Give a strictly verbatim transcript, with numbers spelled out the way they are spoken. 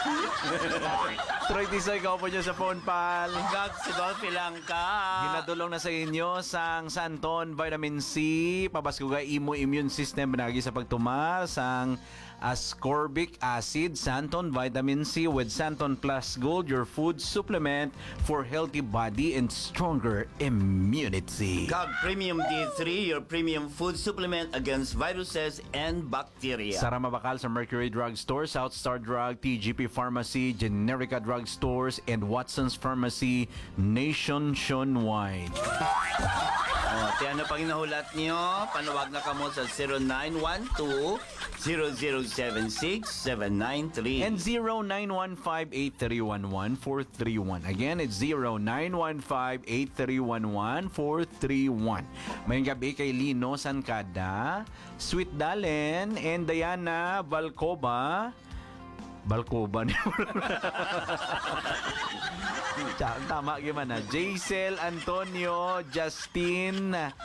Troy Tisoy, ikaw po dyan sa phone, pal. Gag, sigaw pilang ka. Ginadulong na sa inyo sang Santon Vitamin C, pabaskuga imo immune system binagi sa pagtumal sang ascorbic acid, Santon Vitamin C with Santon Plus Gold, your food supplement for healthy body and stronger immunity. Gag Premium D three, your premium food supplement against viruses and bacteria. Sara Mabakal sa Mercury Drug Store, South Star Drug, T G P Pharmacy, Generica Drug Stores, and Watson's Pharmacy nationwide. Oh, tiyan na pag nahulat niyo, panawag na kamo sa zero nine one two, zero zero seven six, seven nine three. And zero nine one five, eight three one one, four three one. Again, it's zero nine one five, eight three one one, four three one. Mayang gabi kay Lino Sancada, Sweet Dalen, and Diana Balcoba. Balcoba niya. Tama, gimana? Jaisel Antonio, Justin